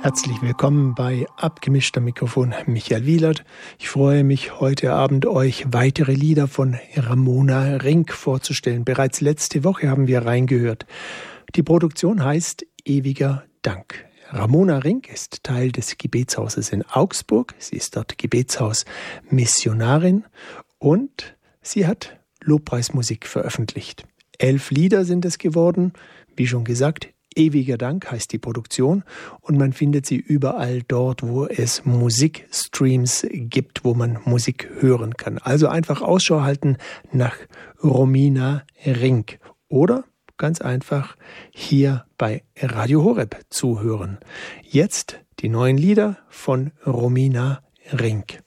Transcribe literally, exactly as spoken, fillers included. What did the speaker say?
Herzlich willkommen bei Abgemischter Mikrofon, Michael Wielert. Ich freue mich, heute Abend euch weitere Lieder von Ramona Rink vorzustellen. Bereits letzte Woche haben wir reingehört. Die Produktion heißt Ewiger Dank. Ramona Rink ist Teil des Gebetshauses in Augsburg. Sie ist dort Gebetshaus-Missionarin und sie hat Lobpreismusik veröffentlicht. Elf Lieder sind es geworden, wie schon gesagt. Ewiger Dank heißt die Produktion und man findet sie überall dort, wo es Musikstreams gibt, wo man Musik hören kann. Also einfach Ausschau halten nach Ramona Rink oder ganz einfach hier bei Radio Horeb zuhören. Jetzt die neuen Lieder von Ramona Rink.